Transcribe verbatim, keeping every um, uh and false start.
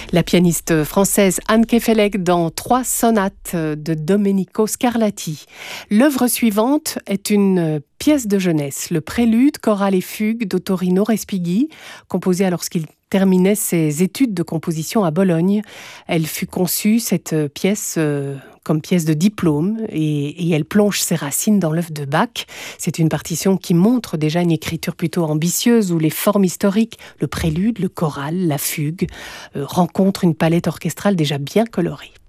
La pianiste française Anne Kefelec dans trois sonates de Domenico Scarlatti. L'œuvre suivante est une pièce de jeunesse, le prélude, chorale et fugue d'Ottorino Respighi, composé lorsqu'il terminait ses études de composition à Bologne. Elle fut conçue, cette pièce, euh, comme pièce de diplôme et, et elle plonge ses racines dans l'œuvre de Bach. C'est une partition qui montre déjà une écriture plutôt ambitieuse où les formes historiques, le prélude, le choral, la fugue, euh, rencontrent une palette orchestrale déjà bien colorée.